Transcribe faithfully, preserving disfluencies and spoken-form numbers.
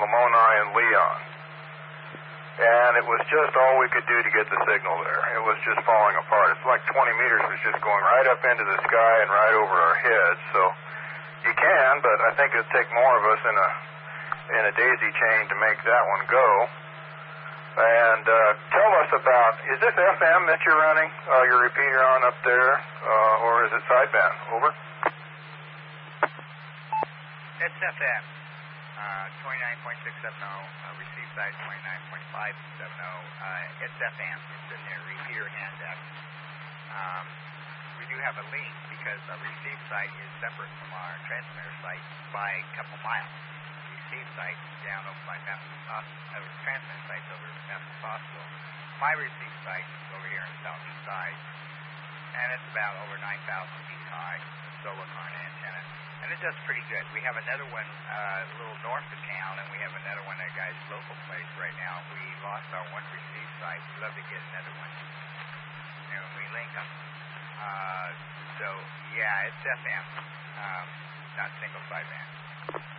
Lamoni and Leon. And it was just all we could do to get the signal there. It was just falling apart. It's like twenty meters was just going right up into the sky and right over our heads. So you can, but I think it'd take more of us in a in a daisy chain to make that one go. And uh, tell us about, is this F M that you're running, uh, your repeater on up there, uh, or is it sideband? Over. It's F M. Uh, twenty-nine point six seven zero, uh, receive side twenty-nine point five seven zero. Uh, it's F M. It's in there, repeater and X. Um, we do have a link because the receive site is separate from our transmitter site by a couple miles. Receive site down over by Memphis Hospital, uh, transmitter site's over at Memphis Hospital. My receive site is over here in the southeast side, and it's about over nine thousand feet high, Solarcon antenna. And it does pretty good. We have another one uh, a little north of town, and we have another one at a guy's local place right now. We lost our one receive site. We'd love to get another one. And we link them. Uh, so, yeah, it's F M, um, not single sideband.